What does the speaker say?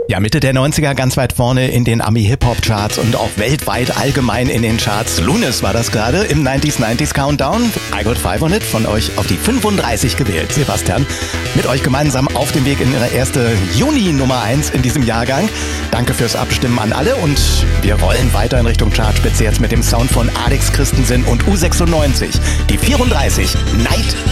Ja, Mitte der 90er ganz weit vorne in den Ami-Hip-Hop-Charts und auch weltweit allgemein in den Charts. Lunis war das gerade im 90s Countdown. I Got 5 on It, von euch auf die 35 gewählt. Sebastian, mit euch gemeinsam auf dem Weg in ihre erste Juni Nummer 1 in diesem Jahrgang. Danke fürs Abstimmen an alle und wir rollen weiter in Richtung Chartspitze jetzt mit dem Sound von Alex Christensen und U96. Die 34, Night